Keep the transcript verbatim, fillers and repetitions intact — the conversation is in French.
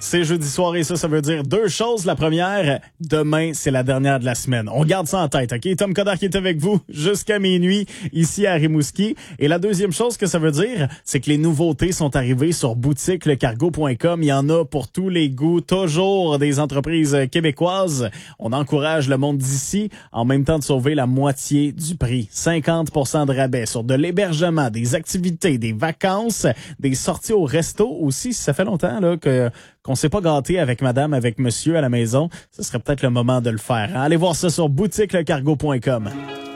C'est jeudi soir et ça, ça veut dire deux choses. La première, demain, c'est la dernière de la semaine. On garde ça en tête, OK? Tom Coderre qui est avec vous jusqu'à minuit ici à Rimouski. Et la deuxième chose que ça veut dire, c'est que les nouveautés sont arrivées sur boutique le cargo point com. Il y en a pour tous les goûts, toujours des entreprises québécoises. On encourage le monde d'ici en même temps de sauver la moitié du prix. cinquante pour cent de rabais sur de l'hébergement, des activités, des vacances, des sorties au resto aussi. Ça fait longtemps là que qu'on s'est pas gâté avec madame, avec monsieur à la maison. Ce serait peut-être le moment de le faire. Hein? Allez voir ça sur boutique le cargo point com.